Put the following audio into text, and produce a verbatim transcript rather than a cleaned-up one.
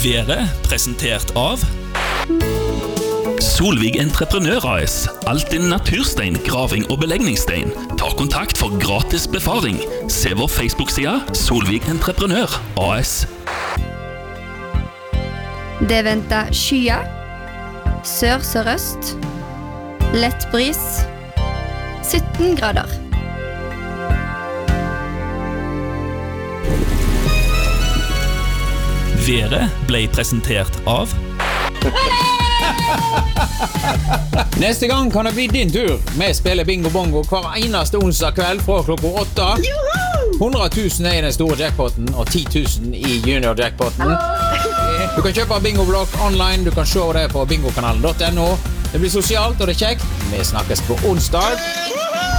Været presentert av Solvig Entreprenør A S. Alt din naturstein, graving og belegningsstein. Ta kontakt for gratis befaring. Se vår Facebook-side Solvig Entreprenør A S. Det venter skyer, sør-sørøst, lett bris, sytten grader. Været ble presentert av Neste gang kan det bli din tur. Vi spiller bingo bongo hver eneste onsdag kveld fra klokka åtte. hundre tusen er i den store jackpoten og ti tusen i junior jackpoten. Du kan kjøpe bingoblokk online, du kan se det på bingokanalen punktum no. Det blir sosialt og det er kjekt. Vi snakkes på onsdag.